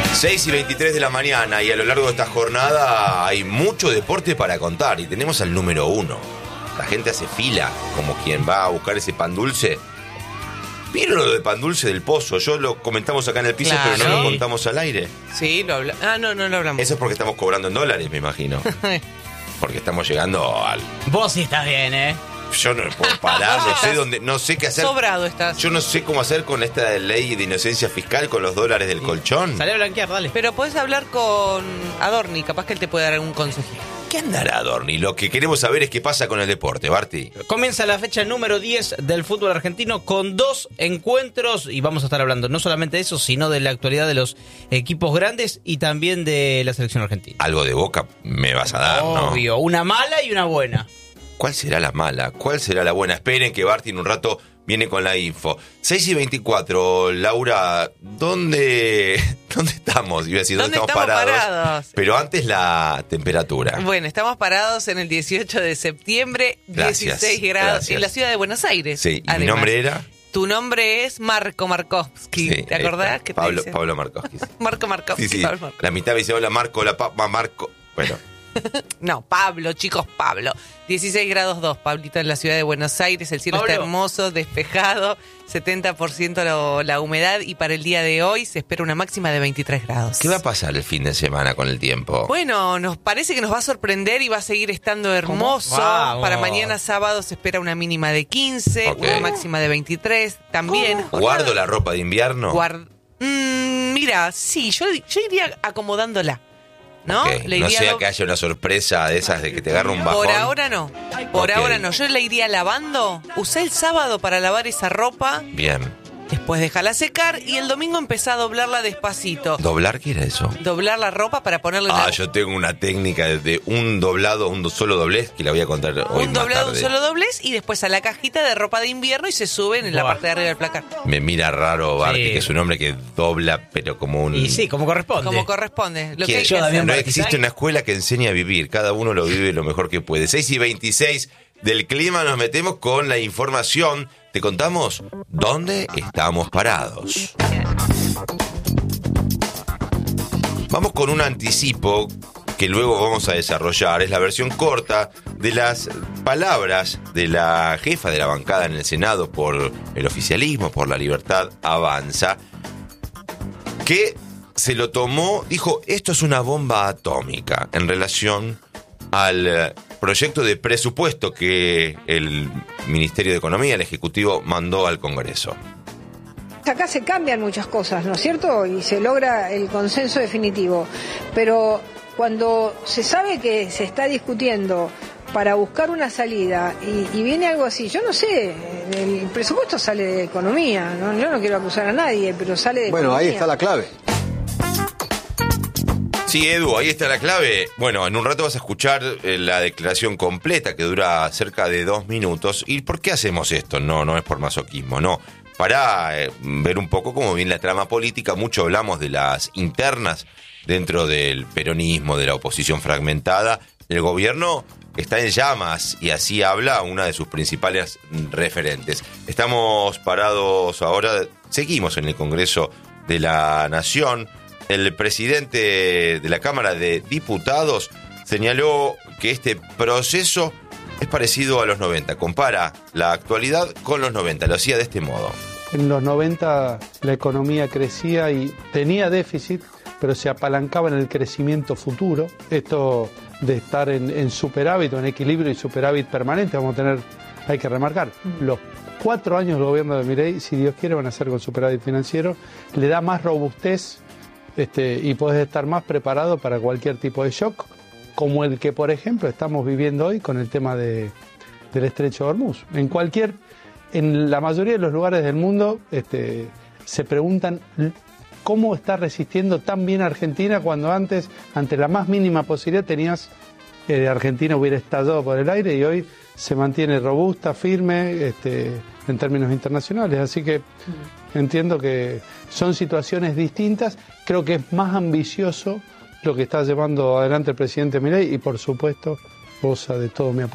6:23 de la mañana y a lo largo de esta jornada hay mucho deporte para contar y tenemos al número 1. La gente hace fila como quien va a buscar ese pan dulce. ¿Vieron lo de pan dulce del Pozo? Yo lo comentamos acá en el piso, Claro. pero no lo contamos al aire. Sí, lo hablamos. Ah, no lo hablamos. Eso es porque estamos cobrando en dólares, me imagino. Porque estamos llegando al... Vos sí estás bien, ¿eh? Yo no puedo parar, no sé qué hacer. Sobrado estás. Yo no sé cómo hacer con esta ley de inocencia fiscal con los dólares del colchón. Salí a blanquear, dale. Pero podés hablar con Adorni, capaz que él te puede dar algún consejito. ¿Qué andará, Adorni? Lo que queremos saber es qué pasa con el deporte, Barty. Comienza la fecha número 10 del fútbol argentino con 2 encuentros y vamos a estar hablando no solamente de eso, sino de la actualidad de los equipos grandes y también de la selección argentina. Algo de Boca me vas a dar, ¿no? Obvio, una mala y una buena. ¿Cuál será la mala? ¿Cuál será la buena? Esperen que Barty en un rato viene con la info. 6:24, Laura, ¿dónde estamos? Iba a decir, ¿dónde estamos parados? Pero antes la temperatura. Bueno, estamos parados en el 18 de septiembre, Gracias, 16 grados, gracias. en la ciudad de Buenos Aires. Sí, y además. mi nombre era... Tu nombre es Marco Markovsky. Sí, ¿Te acordás? ¿Qué te Pablo dicen? Markovsky. Sí. Marco Markovsky. Sí, sí. Pablo Markovsky. La mitad me dice, hola Marco, Marco. Bueno, No, Pablo, chicos, Pablo. 16 grados 2, Pablito, en la ciudad de Buenos Aires. El cielo Pablo. está hermoso, despejado, 70% la humedad. Y para el día de hoy se espera una máxima de 23 grados. ¿qué va a pasar el fin de semana con el tiempo? Bueno, nos parece que nos va a sorprender y va a seguir estando hermoso. Vamos. Para mañana sábado se espera una mínima de 15, Ok. una máxima de 23. También. ¿Guardo la ropa de invierno? Mira, sí, yo iría acomodándola. ¿No? Ok, Le no iría sea que haya una sorpresa de esas de que te agarra un bajón. Por ahora no. Por Ok. ahora no. Yo la iría lavando. Usé el sábado para lavar esa ropa. Bien. Después déjala secar. Y el domingo empezá a doblarla despacito. ¿Doblar qué era eso? Doblar la ropa para ponerle una... Yo tengo una técnica de un doblado, un solo doblez que la voy a contar hoy un más doblado, un tarde. solo doblez. Y después a la cajita de ropa de invierno. Y se suben en la Buah. parte de arriba del placar. Me mira raro Barty, Sí. que es un hombre que dobla, pero como un... Y sí, como corresponde. Como corresponde. Lo que ¿Quién? hay que Yo, hacer. Damián No Barty, existe ¿sabes? una escuela que enseñe a vivir. Cada uno lo vive lo mejor que puede. 6:26 del clima, nos metemos con la información. Te contamos dónde estamos parados. Vamos con un anticipo que luego vamos a desarrollar. Es la versión corta de las palabras de la jefa de la bancada en el Senado por el oficialismo, por la libertad avanza, que se lo tomó, dijo, esto es una bomba atómica en relación al proyecto de presupuesto que el Ministerio de Economía, el Ejecutivo, mandó al Congreso. Acá se cambian muchas cosas, ¿no es cierto? Y se logra el consenso definitivo. Pero cuando se sabe que se está discutiendo para buscar una salida y viene algo así, yo no sé, el presupuesto sale de economía, ¿no? Yo no quiero acusar a nadie, pero sale de Bueno, economía. ahí está la clave. Sí, Edu, ahí está la clave. Bueno, en un rato vas a escuchar la declaración completa que dura cerca de 2 minutos. ¿Y por qué hacemos esto? No es por masoquismo, no. Para ver un poco cómo viene la trama política. Mucho hablamos de las internas dentro del peronismo, de la oposición fragmentada. El gobierno está en llamas y así habla una de sus principales referentes. Estamos parados ahora, seguimos en el Congreso de la Nación. El presidente de la Cámara de Diputados señaló que este proceso es parecido a los 90. Compara la actualidad con los 90. Lo hacía de este modo. En los 90 la economía crecía y tenía déficit, pero se apalancaba en el crecimiento futuro. Esto de estar en superávit o en equilibrio y superávit permanente, hay que remarcar, los 4 años del gobierno de Milei, si Dios quiere, van a ser con superávit financiero, le da más robustez y podés estar más preparado para cualquier tipo de shock, como el que, por ejemplo, estamos viviendo hoy con el tema del estrecho de Hormuz. En la mayoría de los lugares del mundo se preguntan cómo está resistiendo tan bien Argentina cuando antes, ante la más mínima posibilidad, tenías Argentina hubiera estallado por el aire y hoy se mantiene robusta, firme en términos internacionales. Así que entiendo que son situaciones distintas. Creo que es más ambicioso lo que está llevando adelante el presidente Milei y, por supuesto, goza de todo mi apoyo.